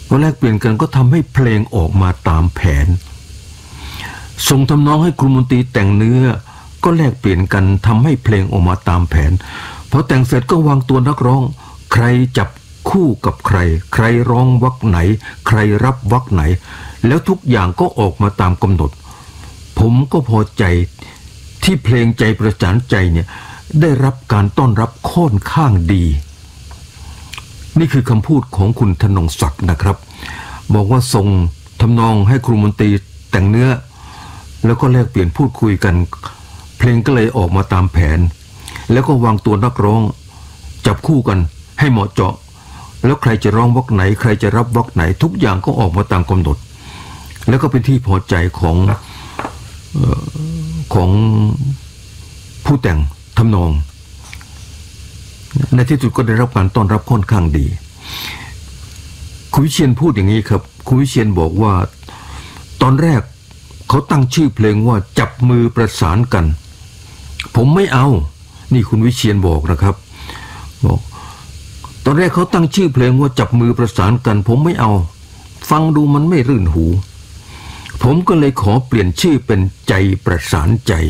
ก็แลกเปลี่ยนกันก็ทำให้เพลงออกมาตามแผนส่งทำนองให้ครูมนตรีแต่งเนื้อก็แลกเปลี่ยนกันทำให้เพลงออกมาตามแผนพอแต่งเสร็จก็วางตัวนักร้องใครจับคู่กับใครใครร้องวรรคไหนใครรับวรรคไหนแล้วทุกอย่างก็ออกมาตามกำหนดผมก็พอใจที่เพลงใจประสานใจเนี่ยได้รับการต้อนรับค่อนข้างดีนี่คือคำพูดของคุณธนงศักดิ์นะครับบอกว่าส่งทำนองให้ครูมนตรีแต่งเนื้อแล้วก็แลกเปลี่ยนพูดคุยกันเพลงก็เลยออกมาตามแผนแล้วก็วางตัวนักร้องจับคู่กันให้เหมาะเจาะแล้วใครจะร้องวรรคไหนใครจะรับวรรคไหนทุกอย่างก็ออกมาตามกำหนดแล้วก็เป็นที่พอใจของผู้แต่งทำนองในที่สุดก็ได้รับการต้อนรับค่อนข้างดีคุณวิเชียรพูดอย่างนี้ครับคุณวิเชียรบอกว่าตอนแรกเขาตั้งชื่อเพลงว่าจับมือประสานกันผมไม่เอานี่คุณวิเชียรบอกนะครับบอกตอนแรกเขาตั้งชื่อเพลงว่าจับมือประสานกันผมไม่เอาฟังดูมันไม่รื่นหูผมก็เลยขอเปลี่ยนชื่อเป็นใจประสานใจ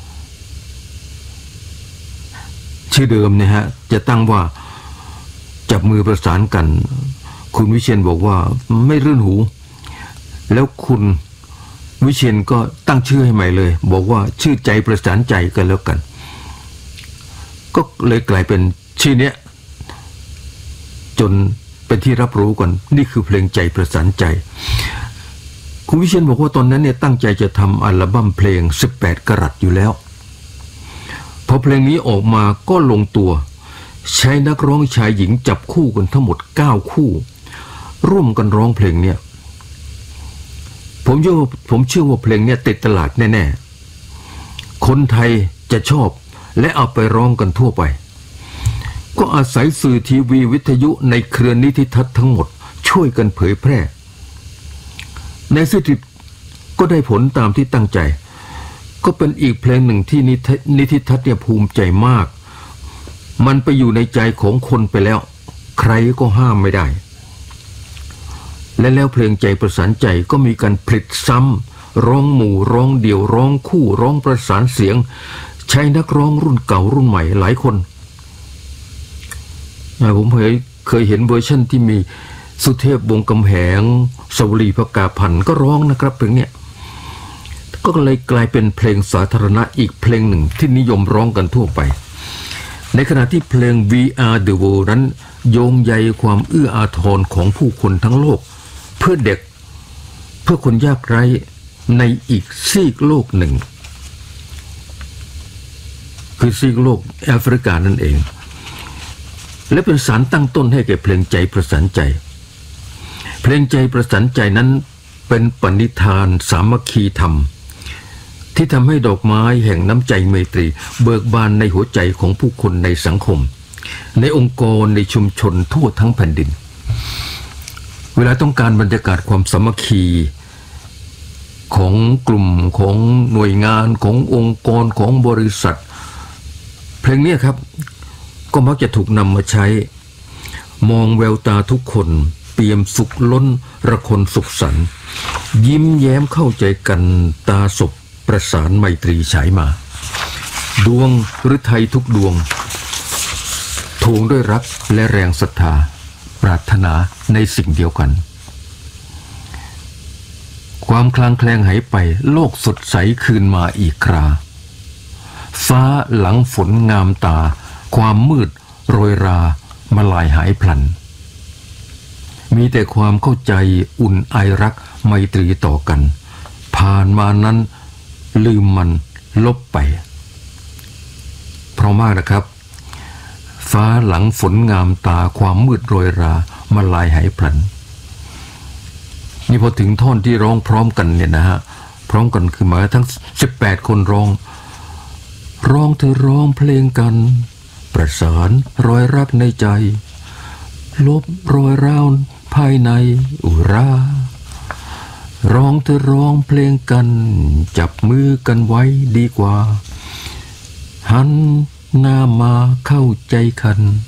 ชื่อเดิมเนี่ยฮะจะตั้งว่าจับมือประสานกันคุณวิเชียรบอกว่าไม่รื่นหูแล้วคุณวิเชียรก็ตั้งชื่อให้ใหม่เลยบอกว่าชื่อใจประสานใจกันแล้วกันก็เลยกลายเป็นชื่อเนี้ยจนเป็นที่รับรู้กันนี่คือเพลงใจประสานใจคุณวิเชียรบอกว่าตอนนั้นเนี่ยตั้งใจจะทำอัลบั้มเพลง18 กรัตอยู่แล้วพอเพลงนี้ออกมาก็ลงตัวใช้นักร้องชายหญิงจับคู่กันทั้งหมด9 คู่ร่วมกันร้องเพลงเนี่ยผมเชื่อว่าเพลงเนี่ยติดตลาดแน่ๆคนไทยจะชอบและเอาไปร้องกันทั่วไปก็อาศัยสื่อทีวีวิทยุในเครือนิติทัศน์ทั้งหมดช่วยกันเผยแพร่ในที่สุดก็ได้ผลตามที่ตั้งใจก็เป็นอีกเพลงหนึ่งที่นิติทัศน์เนี่ยภูมิใจมากมันไปอยู่ในใจของคนไปแล้วใครก็ห้ามไม่ได้และแล้วเพลงใจประสานใจก็มีการผลิตซ้ำร้องหมู่ร้องเดี่ยวร้องคู่ร้องประสานเสียงใช้นักร้องรุ่นเก่ารุ่นใหม่หลายคนผมเคยเห็นเวอร์ชันที่มีสุเทพวงศ์กำแหงสวรีภกาพันธ์ก็ร้องนะครับเพลงเนี้ยก็เลยกลายเป็นเพลงสาธารณะอีกเพลงหนึ่งที่นิยมร้องกันทั่วไปในขณะที่เพลง We Are the World นั้นโยงใยความเอื้ออาทรของผู้คนทั้งโลกเพื่อเด็กเพื่อคนยากไร้ในอีกซีกโลกหนึ่งคือซีกโลกแอฟริกานั่นเองและเป็นสารตั้งต้นให้แก่เพลงใจประสานใจเพลงใจประสานใจนั้นเป็นปณิธานสามัคคีธรรมที่ทำให้ดอกไม้แห่งน้ำใจไมตรีเบิกบานในหัวใจของผู้คนในสังคมในองค์กรในชุมชนทั่วทั้งแผ่นดินเวลาต้องการบรรยากาศความสามัคคีของกลุ่มของหน่วยงานขององค์กรของบริษัทเพลงนี้ครับก็มักจะถูกนำมาใช้มองแววตาทุกคนเปี่ยมสุขล้นระคนสุขสันต์ยิ้มแย้มเข้าใจกันตาสบประสานไมตรีฉายมาดวงฤทัยทุกดวงทวงด้วยรักและแรงศรัทธาปรารถนาในสิ่งเดียวกันความคลางแคลงหายไปโลกสดใสคืนมาอีกคราฟ้าหลังฝนงามตาความมืดโรยรามาลายหายพลันมีแต่ความเข้าใจอุ่นไอรักไมตรีต่อกันผ่านมานั้นลืมมันลบไปเพราะมากนะครับฟ้าหลังฝนงามตาความมืดโรยรามาลายหายพลันนี่พอถึงท่อนที่ร้องพร้อมกันเนี่ยนะฮะพร้อมกันคือหมายทั้ง18 คนร้องเธอร้องเพลงกันประสานรอยรักในใจลบรอยร้าวภายในอุราร้องเธอร้องเพลงกันจับมือกันไว้ดีกว่าหันหน้ามาเข้าใจกัน